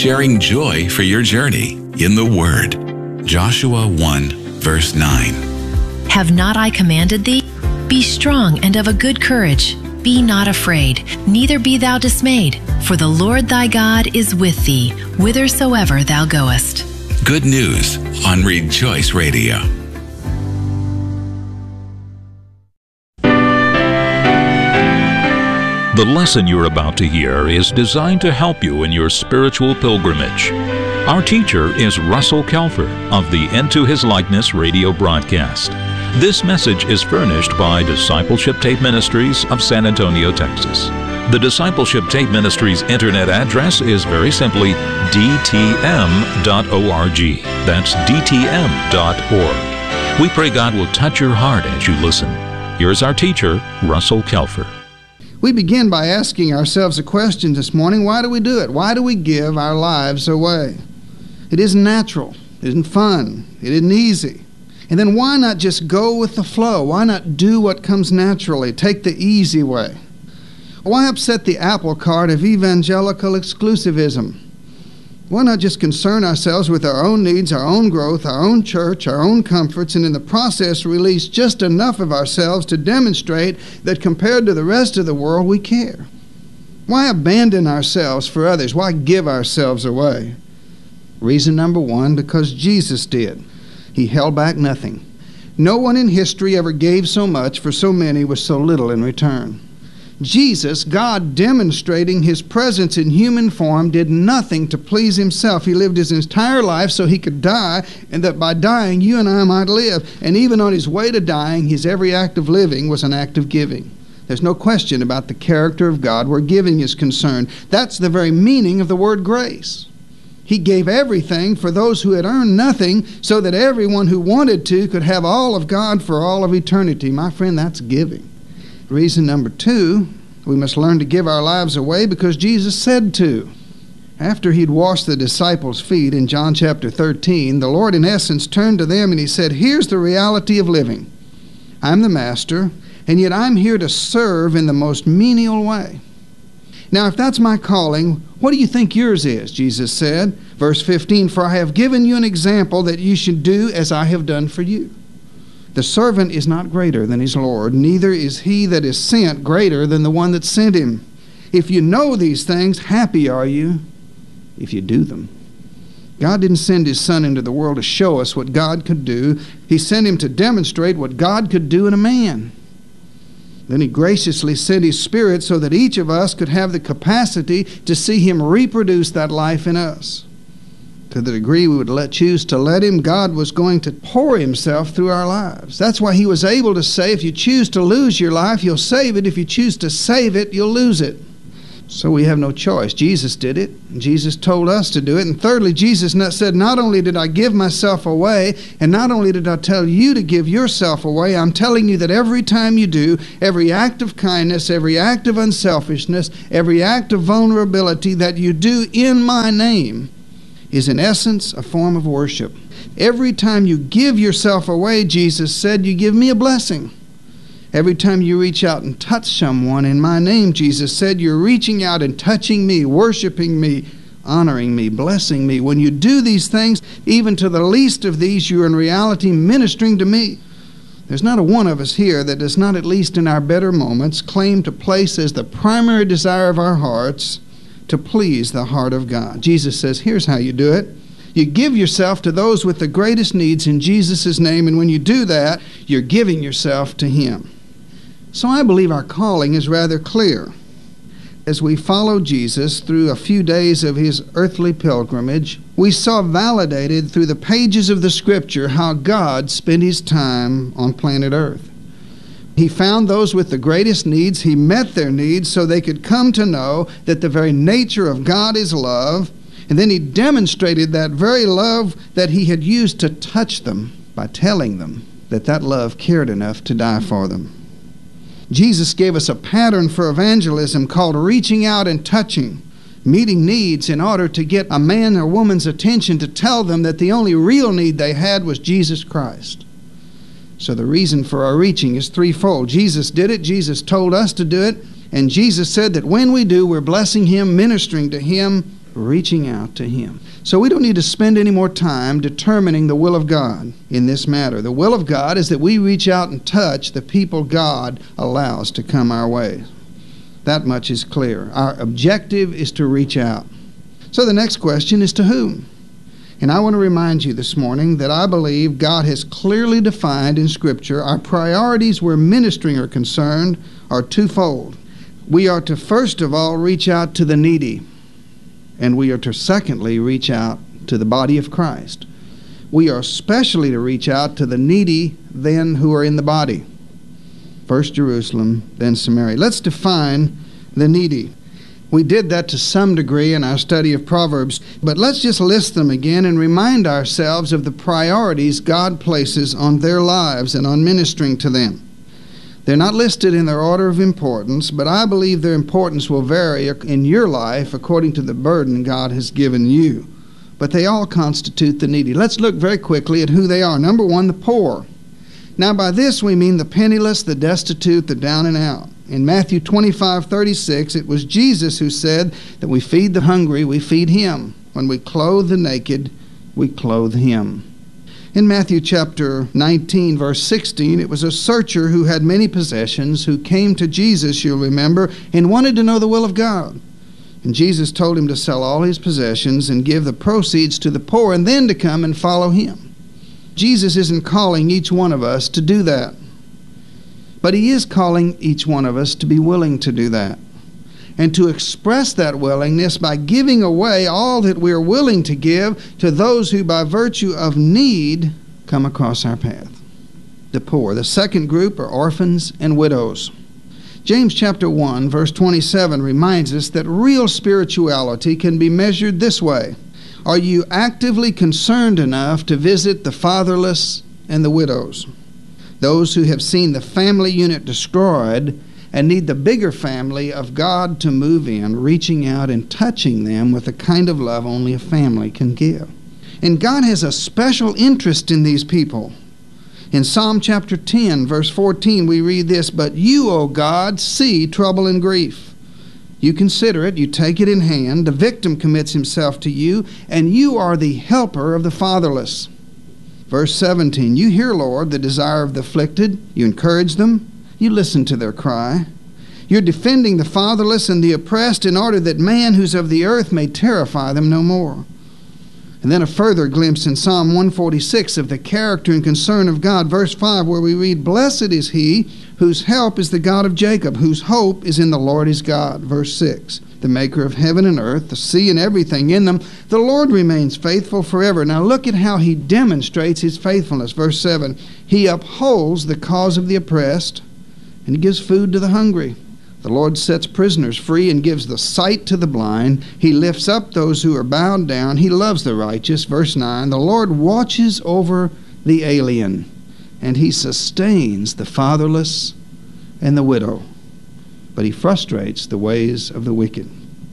sharing joy for your journey in the Word. Joshua 1, verse 9. Have not I commanded thee? Be strong and of a good courage. Be not afraid, neither be thou dismayed, for the Lord thy God is with thee, whithersoever thou goest. Good news on Rejoice Radio. The lesson you're about to hear is designed to help you in your spiritual pilgrimage. Our teacher is Russell Kelfer of the Into His Likeness radio broadcast. This message is furnished by Discipleship Tape Ministries of San Antonio, Texas. The Discipleship Tape Ministries internet address is very simply dtm.org. That's dtm.org. We pray God will touch your heart as you listen. Here's our teacher, Russell Kelfer. We begin by asking ourselves a question this morning. Why do we do it? Why do we give our lives away? It isn't natural. It isn't fun. It isn't easy. And then why not just go with the flow? Why not do what comes naturally? Take the easy way. Why upset the apple cart of evangelical exclusivism? Why not just concern ourselves with our own needs, our own growth, our own church, our own comforts, and in the process release just enough of ourselves to demonstrate that compared to the rest of the world, we care? Why abandon ourselves for others? Why give ourselves away? Reason number one, because Jesus did. He held back nothing. No one in history ever gave so much for so many with so little in return. Jesus, God demonstrating His presence in human form, did nothing to please Himself. He lived His entire life so He could die, and that by dying you and I might live. And even on His way to dying, His every act of living was an act of giving. There's no question about the character of God where giving is concerned. That's the very meaning of the word grace. He gave everything for those who had earned nothing so that everyone who wanted to could have all of God for all of eternity. My friend, that's giving. Reason number two, we must learn to give our lives away because Jesus said to. After He'd washed the disciples' feet in John chapter 13, the Lord in essence turned to them and He said, here's the reality of living. I'm the master, and yet I'm here to serve in the most menial way. Now, if that's my calling, what do you think yours is? Jesus said, verse 15, for I have given you an example that you should do as I have done for you. The servant is not greater than his Lord, neither is he that is sent greater than the one that sent him. If you know these things, happy are you if you do them. God didn't send His Son into the world to show us what God could do. He sent Him to demonstrate what God could do in a man. Then He graciously sent His Spirit so that each of us could have the capacity to see Him reproduce that life in us. To the degree we would choose to let Him, God was going to pour Himself through our lives. That's why He was able to say, if you choose to lose your life, you'll save it. If you choose to save it, you'll lose it. So we have no choice. Jesus did it. Jesus told us to do it. And thirdly, Jesus said, not only did I give myself away, and not only did I tell you to give yourself away, I'm telling you that every time you do, every act of kindness, every act of unselfishness, every act of vulnerability that you do in my name is in essence a form of worship. Every time you give yourself away, Jesus said, you give me a blessing. Every time you reach out and touch someone in my name, Jesus said, you're reaching out and touching me, worshiping me, honoring me, blessing me. When you do these things, even to the least of these, you're in reality ministering to me. There's not a one of us here that does not, at least in our better moments, claim to place as the primary desire of our hearts to please the heart of God. Jesus says, here's how you do it. You give yourself to those with the greatest needs in Jesus' name, and when you do that, you're giving yourself to Him. So I believe our calling is rather clear. As we follow Jesus through a few days of His earthly pilgrimage, we saw validated through the pages of the Scripture how God spent His time on planet Earth. He found those with the greatest needs. He met their needs so they could come to know that the very nature of God is love. And then He demonstrated that very love that He had used to touch them by telling them that that love cared enough to die for them. Jesus gave us a pattern for evangelism called reaching out and touching, meeting needs in order to get a man or woman's attention to tell them that the only real need they had was Jesus Christ. So the reason for our reaching is threefold. Jesus did it, Jesus told us to do it, and Jesus said that when we do, we're blessing Him, ministering to Him, reaching out to Him. So we don't need to spend any more time determining the will of God in this matter. The will of God is that we reach out and touch the people God allows to come our way. That much is clear. Our objective is to reach out. So the next question is to whom? And I want to remind you this morning that I believe God has clearly defined in Scripture our priorities where ministering are concerned are twofold. We are to first of all reach out to the needy, and we are to secondly reach out to the body of Christ. We are especially to reach out to the needy then who are in the body. First Jerusalem, then Samaria. Let's define the needy. We did that to some degree in our study of Proverbs, but let's just list them again and remind ourselves of the priorities God places on their lives and on ministering to them. They're not listed in their order of importance, but I believe their importance will vary in your life according to the burden God has given you. But they all constitute the needy. Let's look very quickly at who they are. Number one, the poor. Now by this we mean the penniless, the destitute, the down and out. In Matthew 25:36, it was Jesus who said that we feed the hungry, we feed Him. When we clothe the naked, we clothe Him. In Matthew chapter 19, verse 16, it was a searcher who had many possessions who came to Jesus, you'll remember, and wanted to know the will of God. And Jesus told him to sell all his possessions and give the proceeds to the poor and then to come and follow Him. Jesus isn't calling each one of us to do that. But He is calling each one of us to be willing to do that and to express that willingness by giving away all that we are willing to give to those who by virtue of need come across our path. The poor. The second group are orphans and widows. James chapter 1 verse 27 reminds us that real spirituality can be measured this way. Are you actively concerned enough to visit the fatherless and the widows? Those who have seen the family unit destroyed and need the bigger family of God to move in, reaching out and touching them with the kind of love only a family can give. And God has a special interest in these people. In Psalm chapter 10, verse 14, we read this, "But you, O God, see trouble and grief. You consider it, you take it in hand, the victim commits himself to you, and you are the helper of the fatherless." Verse 17, "You hear, Lord, the desire of the afflicted. You encourage them. You listen to their cry. You're defending the fatherless and the oppressed in order that man who's of the earth may terrify them no more." And then a further glimpse in Psalm 146 of the character and concern of God. Verse 5, where we read, "Blessed is he whose help is the God of Jacob, whose hope is in the Lord his God." Verse 6, "The maker of heaven and earth, the sea and everything in them, the Lord remains faithful forever." Now look at how He demonstrates His faithfulness. Verse 7, "He upholds the cause of the oppressed, and He gives food to the hungry. The Lord sets prisoners free and gives the sight to the blind. He lifts up those who are bowed down. He loves the righteous." Verse 9, "The Lord watches over the alien, and He sustains the fatherless and the widow, but He frustrates the ways of the wicked."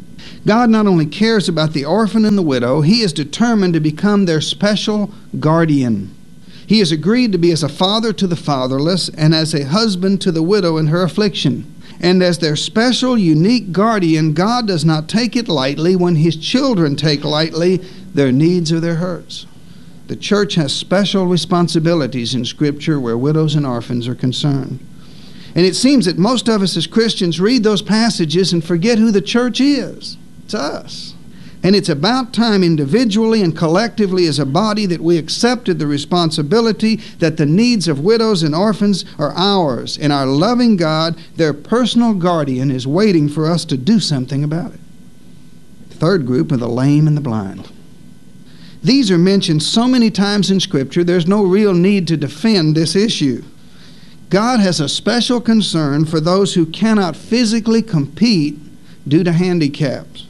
God not only cares about the orphan and the widow, He is determined to become their special guardian. He has agreed to be as a father to the fatherless and as a husband to the widow in her affliction. And as their special, unique guardian, God does not take it lightly when His children take lightly their needs or their hurts. The church has special responsibilities in Scripture where widows and orphans are concerned. And it seems that most of us as Christians read those passages and forget who the church is. It's us. And it's about time individually and collectively as a body that we accepted the responsibility that the needs of widows and orphans are ours. And our loving God, their personal guardian, is waiting for us to do something about it. The third group are the lame and the blind. These are mentioned so many times in Scripture, there's no real need to defend this issue. God has a special concern for those who cannot physically compete due to handicaps.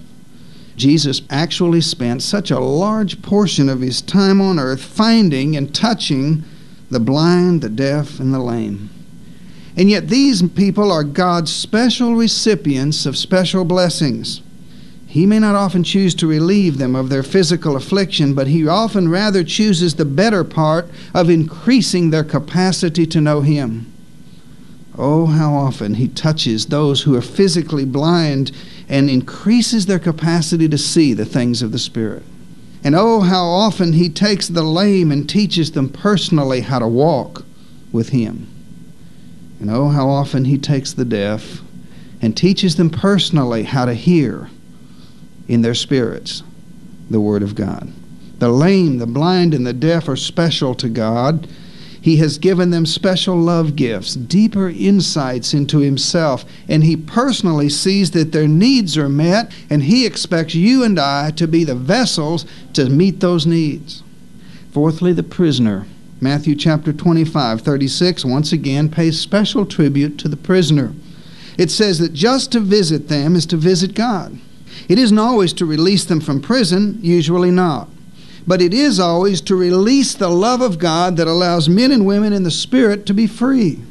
Jesus actually spent such a large portion of His time on earth finding and touching the blind, the deaf, and the lame. And yet these people are God's special recipients of special blessings. He may not often choose to relieve them of their physical affliction, but He often rather chooses the better part of increasing their capacity to know Him. Oh, how often He touches those who are physically blind and increases their capacity to see the things of the Spirit. And oh, how often He takes the lame and teaches them personally how to walk with Him. And oh, how often He takes the deaf and teaches them personally how to hear in their spirits the Word of God. The lame, the blind, and the deaf are special to God. He has given them special love gifts, deeper insights into Himself, and He personally sees that their needs are met, and He expects you and I to be the vessels to meet those needs. Fourthly, the prisoner. Matthew chapter 25, 36, once again pays special tribute to the prisoner. It says that just to visit them is to visit God. It isn't always to release them from prison, usually not. But it is always to release the love of God that allows men and women in the Spirit to be free.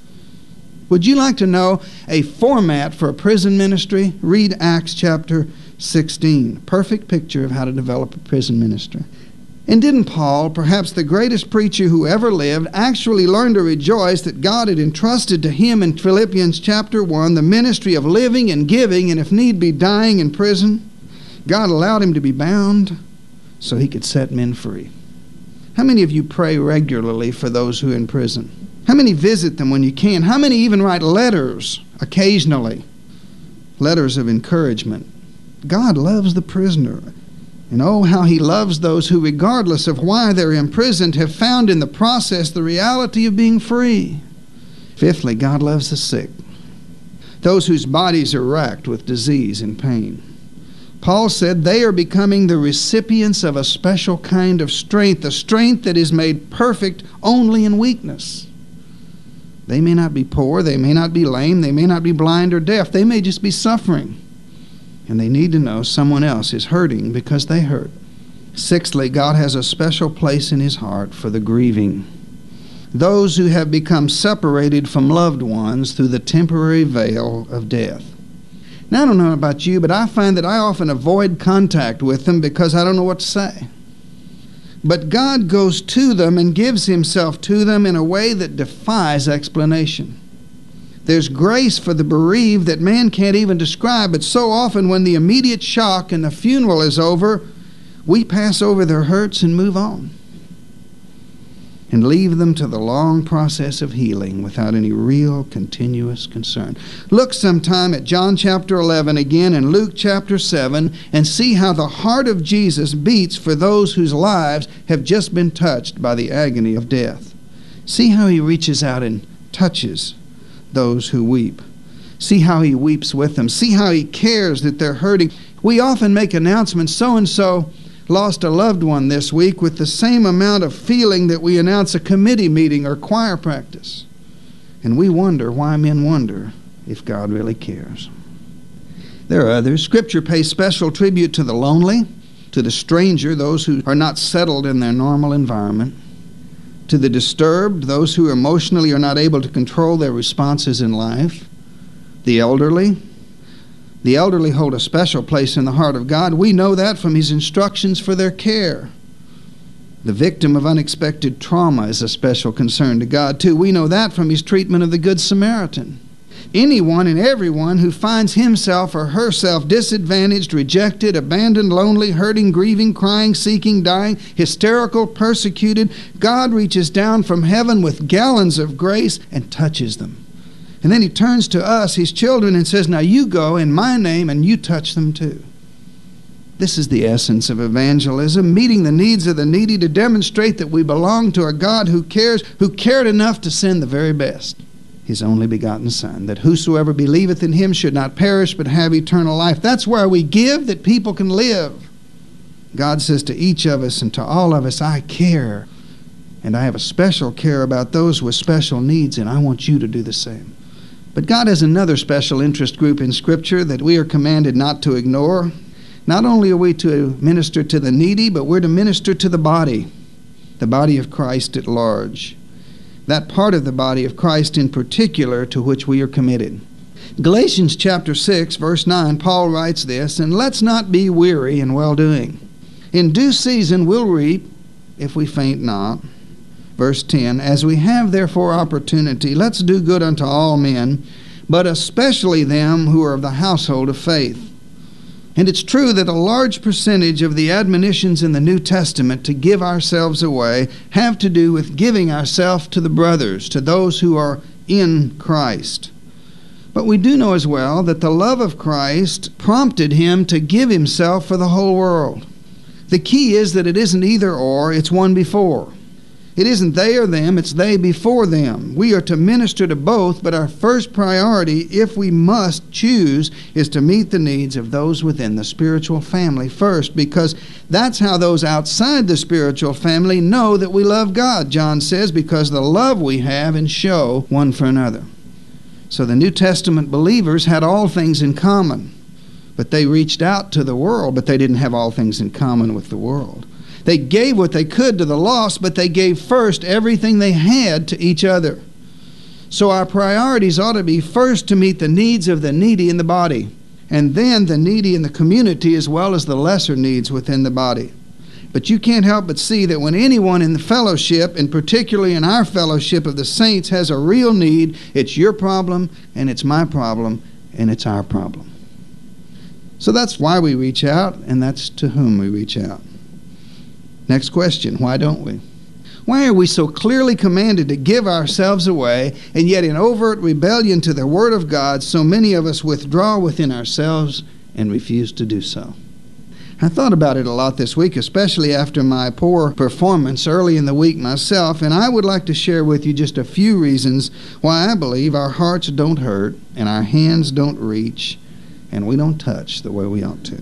Would you like to know a format for a prison ministry? Read Acts chapter 16. Perfect picture of how to develop a prison ministry. And didn't Paul, perhaps the greatest preacher who ever lived, actually learn to rejoice that God had entrusted to him in Philippians chapter 1 the ministry of living and giving, and if need be dying in prison? God allowed him to be bound so he could set men free. How many of you pray regularly for those who are in prison? How many visit them when you can? How many even write letters occasionally? Letters of encouragement. God loves the prisoner. And oh, how He loves those who, regardless of why they're imprisoned, have found in the process the reality of being free. Fifthly, God loves the sick, those whose bodies are racked with disease and pain. Paul said they are becoming the recipients of a special kind of strength, a strength that is made perfect only in weakness. They may not be poor, they may not be lame, they may not be blind or deaf, they may just be suffering. And they need to know someone else is hurting because they hurt. Sixthly, God has a special place in His heart for the grieving, those who have become separated from loved ones through the temporary veil of death. Now, I don't know about you, but I find that I often avoid contact with them because I don't know what to say. But God goes to them and gives Himself to them in a way that defies explanation. There's grace for the bereaved that man can't even describe, but so often when the immediate shock and the funeral is over, we pass over their hurts and move on and leave them to the long process of healing without any real continuous concern. Look sometime at John chapter 11 again and Luke chapter 7 and see how the heart of Jesus beats for those whose lives have just been touched by the agony of death. See how He reaches out and touches those who weep. See how He weeps with them. See how He cares that they're hurting. We often make announcements, so-and-so lost a loved one this week, with the same amount of feeling that we announce a committee meeting or choir practice. And we wonder why men wonder if God really cares. There are others. Scripture pays special tribute to the lonely, to the stranger, those who are not settled in their normal environment, to the disturbed, those who emotionally are not able to control their responses in life, the elderly. The elderly hold a special place in the heart of God. We know that from His instructions for their care. The victim of unexpected trauma is a special concern to God, too. We know that from His treatment of the Good Samaritan. Anyone and everyone who finds himself or herself disadvantaged, rejected, abandoned, lonely, hurting, grieving, crying, seeking, dying, hysterical, persecuted, God reaches down from heaven with gallons of grace and touches them. And then He turns to us, His children, and says, now you go in my name and you touch them too. This is the essence of evangelism, meeting the needs of the needy to demonstrate that we belong to a God who cares, who cared enough to send the very best, His only begotten Son, that whosoever believeth in Him should not perish but have eternal life. That's where we give that people can live. God says to each of us and to all of us, I care, and I have a special care about those with special needs, and I want you to do the same. But God has another special interest group in Scripture that we are commanded not to ignore. Not only are we to minister to the needy, but we're to minister to the body of Christ at large. That part of the body of Christ in particular to which we are committed. Galatians chapter 6, verse 9, Paul writes this, and let's not be weary in well-doing. In due season we'll reap if we faint not. Verse 10, as we have therefore opportunity, let's do good unto all men, but especially them who are of the household of faith. And it's true that a large percentage of the admonitions in the New Testament to give ourselves away have to do with giving ourselves to the brothers, to those who are in Christ. But we do know as well that the love of Christ prompted him to give himself for the whole world. The key is that it isn't either or, it's one before. It isn't they or them, it's they before them. We are to minister to both, but our first priority, if we must choose, is to meet the needs of those within the spiritual family first, because that's how those outside the spiritual family know that we love God, John says, because the love we have and show one for another. So the New Testament believers had all things in common, but they reached out to the world, but they didn't have all things in common with the world. They gave what they could to the lost, but they gave first everything they had to each other. So our priorities ought to be first to meet the needs of the needy in the body, and then the needy in the community as well as the lesser needs within the body. But you can't help but see that when anyone in the fellowship, and particularly in our fellowship of the saints, has a real need, it's your problem, and it's my problem, and it's our problem. So that's why we reach out, and that's to whom we reach out. Next question, why don't we? Why are we so clearly commanded to give ourselves away, and yet in overt rebellion to the Word of God, so many of us withdraw within ourselves and refuse to do so? I thought about it a lot this week, especially after my poor performance early in the week myself, and I would like to share with you just a few reasons why I believe our hearts don't hurt, and our hands don't reach, and we don't touch the way we ought to.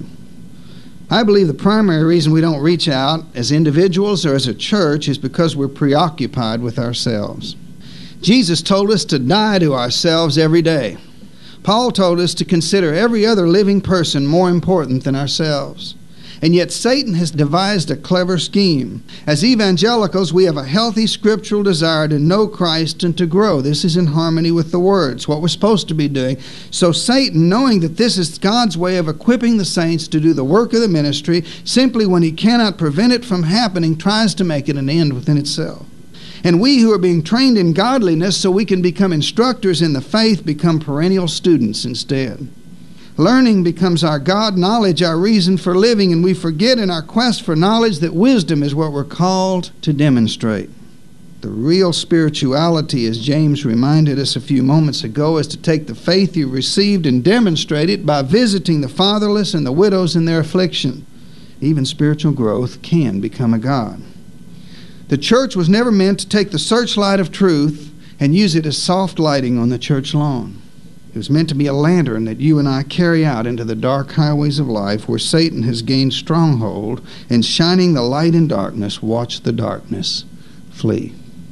I believe the primary reason we don't reach out as individuals or as a church is because we're preoccupied with ourselves. Jesus told us to die to ourselves every day. Paul told us to consider every other living person more important than ourselves. And yet Satan has devised a clever scheme. As evangelicals, we have a healthy scriptural desire to know Christ and to grow. This is in harmony with the words, what we're supposed to be doing. So Satan, knowing that this is God's way of equipping the saints to do the work of the ministry, simply when he cannot prevent it from happening, tries to make it an end within itself. And we who are being trained in godliness so we can become instructors in the faith become perennial students instead. Learning becomes our God, knowledge our reason for living, and we forget in our quest for knowledge that wisdom is what we're called to demonstrate. The real spirituality, as James reminded us a few moments ago, is to take the faith you received and demonstrate it by visiting the fatherless and the widows in their affliction. Even spiritual growth can become a God. The church was never meant to take the searchlight of truth and use it as soft lighting on the church lawn. It was meant to be a lantern that you and I carry out into the dark highways of life where Satan has gained stronghold, and shining the light in darkness, watch the darkness flee.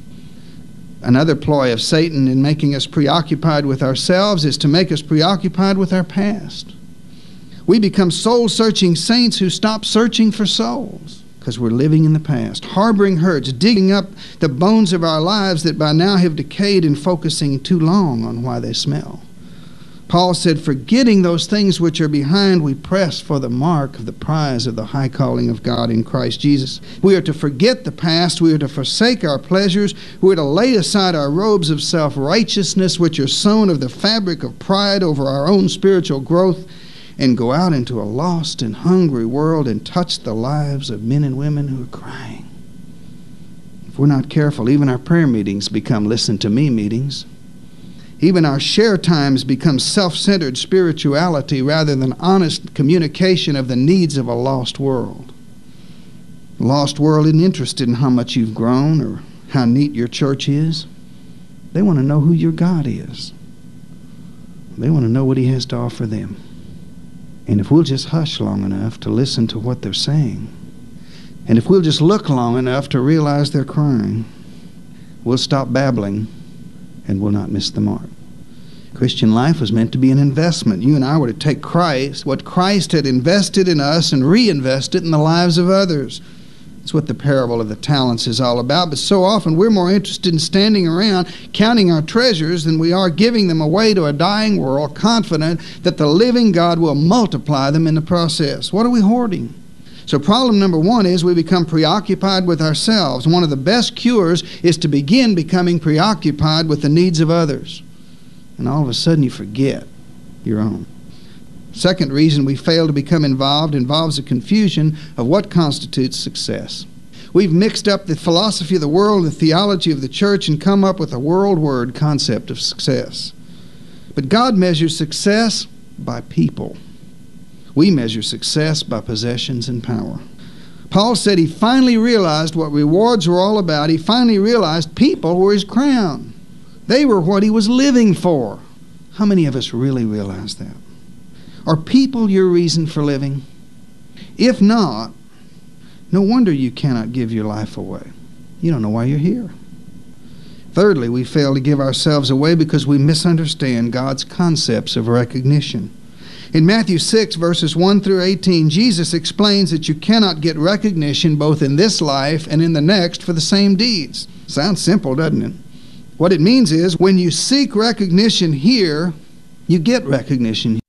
Another ploy of Satan in making us preoccupied with ourselves is to make us preoccupied with our past. We become soul-searching saints who stop searching for souls because we're living in the past, harboring hurts, digging up the bones of our lives that by now have decayed and focusing too long on why they smell. Paul said, forgetting those things which are behind, we press for the mark of the prize of the high calling of God in Christ Jesus. We are to forget the past. We are to forsake our pleasures. We are to lay aside our robes of self-righteousness, which are sewn of the fabric of pride over our own spiritual growth, and go out into a lost and hungry world and touch the lives of men and women who are crying. If we're not careful, even our prayer meetings become listen-to-me meetings. Even our share times become self-centered spirituality rather than honest communication of the needs of a lost world. The lost world isn't interested in how much you've grown or how neat your church is. They want to know who your God is. They want to know what He has to offer them. And if we'll just hush long enough to listen to what they're saying, and if we'll just look long enough to realize they're crying, we'll stop babbling and we'll not miss the mark. Christian life was meant to be an investment. You and I were to take Christ, what Christ had invested in us, and reinvest it in the lives of others. That's what the parable of the talents is all about. But so often we're more interested in standing around counting our treasures than we are giving them away to a dying world, confident that the living God will multiply them in the process. What are we hoarding? So problem number one is we become preoccupied with ourselves. One of the best cures is to begin becoming preoccupied with the needs of others. And all of a sudden you forget your own. Second reason we fail to become involved involves a confusion of what constitutes success. We've mixed up the philosophy of the world and the theology of the church and come up with a world word concept of success. But God measures success by people. We measure success by possessions and power. Paul said he finally realized what rewards were all about. He finally realized people were his crown. They were what he was living for. How many of us really realize that? Are people your reason for living? If not, no wonder you cannot give your life away. You don't know why you're here. Thirdly, we fail to give ourselves away because we misunderstand God's concepts of recognition. In Matthew 6, verses 1 through 18, Jesus explains that you cannot get recognition both in this life and in the next for the same deeds. Sounds simple, doesn't it? What it means is when you seek recognition here, you get recognition